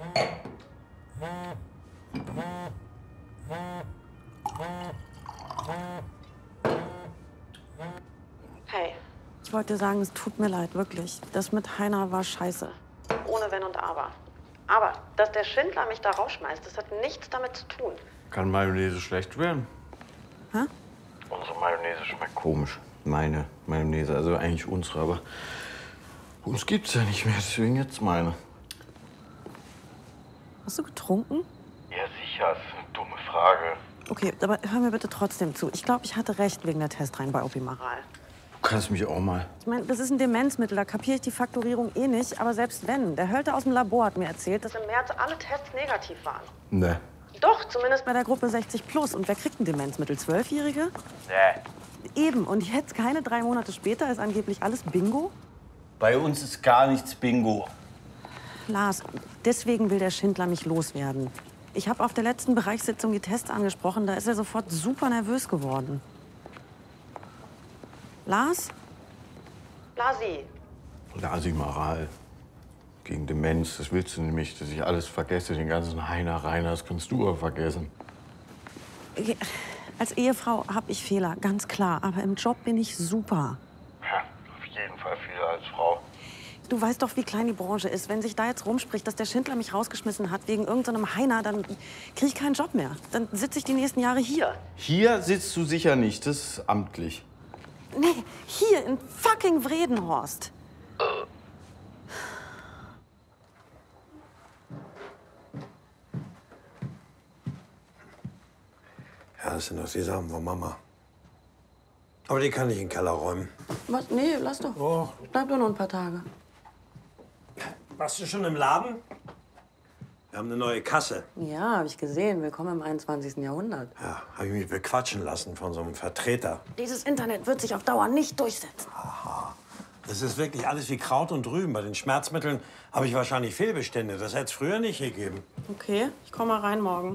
Hey, ich wollte dir sagen, es tut mir leid, wirklich. Das mit Heiner war scheiße. Ohne Wenn und Aber. Aber, dass der Schindler mich da rausschmeißt, das hat nichts damit zu tun. Kann Mayonnaise schlecht werden? Hä? Unsere Mayonnaise schmeckt komisch. Meine Mayonnaise, also eigentlich unsere, aber uns gibt's ja nicht mehr, deswegen jetzt meine. Hast du getrunken? Ja, sicher, ist eine dumme Frage. Okay, aber hör mir bitte trotzdem zu. Ich glaube, ich hatte recht wegen der Testreihen bei Opimaral. Du kannst mich auch mal. Ich meine, das ist ein Demenzmittel, da kapiere ich die Faktorierung eh nicht. Aber selbst wenn, der Hölte aus dem Labor hat mir erzählt, dass im März alle Tests negativ waren. Ne. Doch, zumindest bei der Gruppe 60 plus. Und wer kriegt ein Demenzmittel? 12-Jährige? Ne. Eben. Und jetzt, keine 3 Monate später, ist angeblich alles Bingo? Bei uns ist gar nichts Bingo. Lars, deswegen will der Schindler mich loswerden. Ich habe auf der letzten Bereichssitzung die Tests angesprochen. Da ist er sofort super nervös geworden. Lars? Lasi. Lasimaral. Gegen Demenz, das willst du nämlich, dass ich alles vergesse, den ganzen Heiner Reiner, das kannst du auch vergessen. Als Ehefrau habe ich Fehler, ganz klar. Aber im Job bin ich super. Ja, auf jeden Fall Fehler als Frau. Du weißt doch, wie klein die Branche ist. Wenn sich da jetzt rumspricht, dass der Schindler mich rausgeschmissen hat wegen irgendeinem Heiner, dann kriege ich keinen Job mehr. Dann sitze ich die nächsten Jahre hier. Hier sitzt du sicher nicht, das ist amtlich. Nee, hier in fucking Vredenhorst. Ja, das sind doch die Sachen von Mama. Aber die kann ich in den Keller räumen. Was? Nee, lass doch. Oh. Bleib doch noch ein paar Tage. Warst du schon im Laden? Wir haben eine neue Kasse. Ja, habe ich gesehen. Willkommen im 21. Jahrhundert. Ja, habe ich mich bequatschen lassen von so einem Vertreter. Dieses Internet wird sich auf Dauer nicht durchsetzen. Das ist wirklich alles wie Kraut und Rüben. Bei den Schmerzmitteln habe ich wahrscheinlich Fehlbestände. Das hätte es früher nicht gegeben. Okay, ich komme mal rein morgen.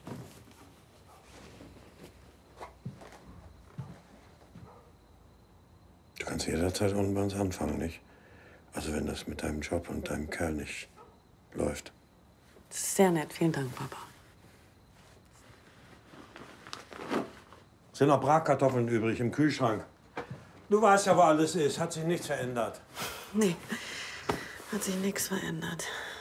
Du kannst jederzeit unten bei uns anfangen, nicht? Also wenn das mit deinem Job und deinem Kerl nicht läuft. Das ist sehr nett. Vielen Dank, Papa. Sind noch Bratkartoffeln übrig im Kühlschrank. Du weißt ja, wo alles ist. Hat sich nichts verändert. Nee, hat sich nichts verändert.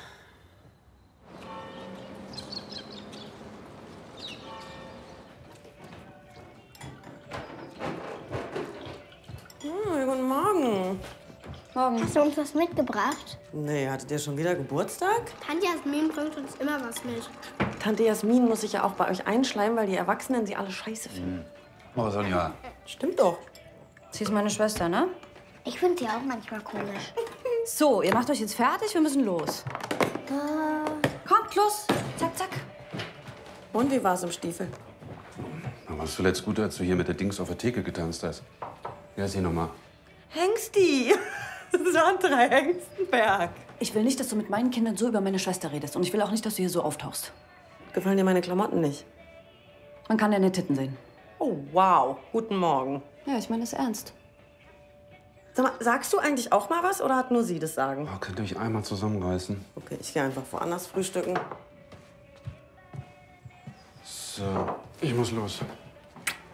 Guten Morgen. Morgen. Hast du uns was mitgebracht? Nee, hattet ihr schon wieder Geburtstag? Tante Jasmin bringt uns immer was mit. Tante Jasmin muss sich ja auch bei euch einschleimen, weil die Erwachsenen sie alle scheiße finden. Oh, Sonja. Stimmt doch. Sie ist meine Schwester, ne? Ich finde sie auch manchmal komisch. So, ihr macht euch jetzt fertig, wir müssen los. Kommt, los. Zack, zack. Und wie war's im Stiefel? Da warst du zuletzt gut, als du hier mit der Dings auf der Theke getanzt hast. Ja, sieh noch mal. Hengsti! Sandra Hengstenberg. Ich will nicht, dass du mit meinen Kindern so über meine Schwester redest. Und ich will auch nicht, dass du hier so auftauchst. Gefallen dir meine Klamotten nicht? Man kann deine Titten sehen. Oh, wow. Guten Morgen. Ja, ich meine das ernst. Sag mal, sagst du eigentlich auch mal was oder hat nur sie das Sagen? Oh, könnt ihr euch einmal zusammenreißen? Okay, ich gehe einfach woanders frühstücken. So, ich muss los.